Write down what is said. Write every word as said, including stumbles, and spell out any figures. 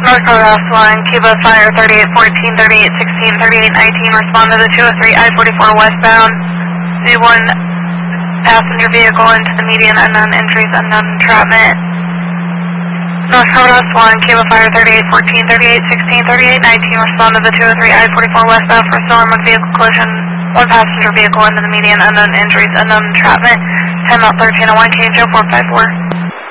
North Roadhouse one, Cuba Fire thirty-eight fourteen, thirty-eight sixteen, thirty-eight nineteen, respond to the two oh three I forty-four westbound. Z one passenger vehicle into the median, unknown injuries, unknown entrapment. North Roadhouse one, Cuba Fire thirty-eight fourteen, thirty-eight sixteen, thirty-eight nineteen, respond to the two oh three I forty-four westbound for storm with vehicle collision. One passenger vehicle into the median, unknown injuries, unknown entrapment. ten out thirteen oh one, K J four five four.